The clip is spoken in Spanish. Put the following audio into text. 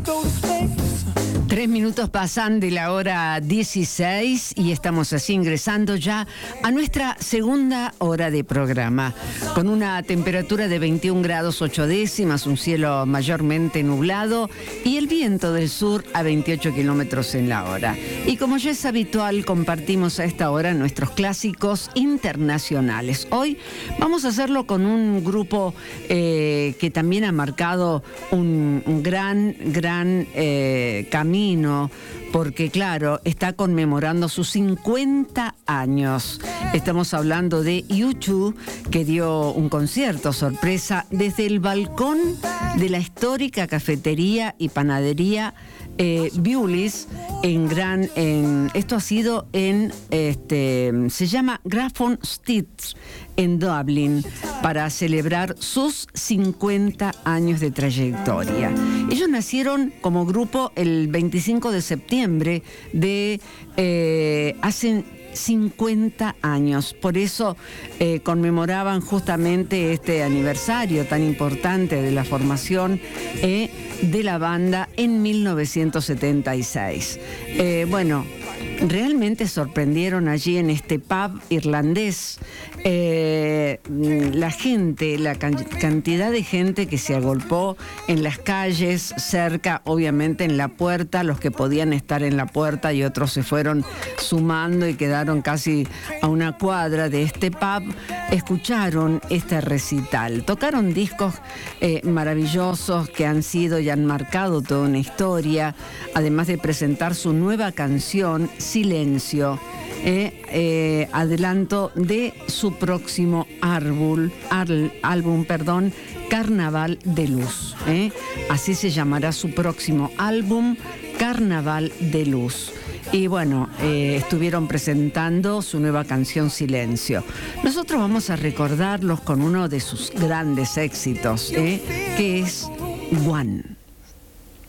3 minutos pasan de la hora 16 y estamos así ingresando ya a nuestra segunda hora de programa, con una temperatura de 21 grados 8 décimas, un cielo mayormente nublado y el viento del sur a 28 kilómetros en la hora. Y como ya es habitual, compartimos a esta hora nuestros clásicos internacionales. Hoy vamos a hacerlo con un grupo que también ha marcado un gran camino, porque claro, está conmemorando sus 50 años. Estamos hablando de U2, que dio un concierto sorpresa desde el balcón de la histórica cafetería y panadería Bewley's esto ha sido se llama Grafton Street en Dublín, para celebrar sus 50 años de trayectoria. Ellos nacieron como grupo el 25 de septiembre de hace 50 años. Por eso conmemoraban justamente este aniversario tan importante de la formación de la banda en 1976. Realmente sorprendieron allí en este pub irlandés la cantidad de gente que se agolpó en las calles, cerca, obviamente en la puerta, los que podían estar en la puerta, y otros se fueron sumando y quedaron casi a una cuadra de este pub. Escucharon este recital, tocaron discos maravillosos que han sido y han marcado toda una historia, además de presentar su nueva canción Silencio, adelanto de su próximo álbum, Carnaval de Luz. Así se llamará su próximo álbum, Carnaval de Luz. Y bueno, estuvieron presentando su nueva canción Silencio. Nosotros vamos a recordarlos con uno de sus grandes éxitos, que es One.